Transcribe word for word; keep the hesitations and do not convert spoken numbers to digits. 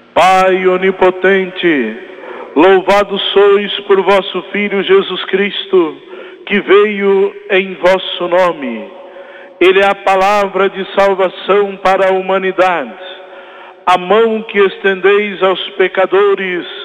Pai onipotente, louvado sois por vosso Filho Jesus Cristo, que veio em vosso nome. Ele é a palavra de salvação para a humanidade. A mão que estendeis aos pecadores